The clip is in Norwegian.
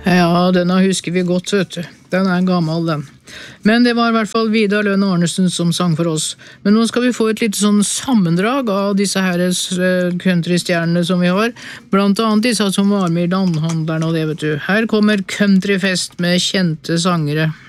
Ja, denne husker vi godt, vet du. Den gammel, den. Men det var I hvert fall Vidar Lønn Arnesen som sang for oss. Men nå skal vi få et litt sånn sammendrag av disse her countrystjernene som vi har. Blant annet disse som var med I Landhandleren og det, vet du. Her kommer Countryfest med kjente sangere.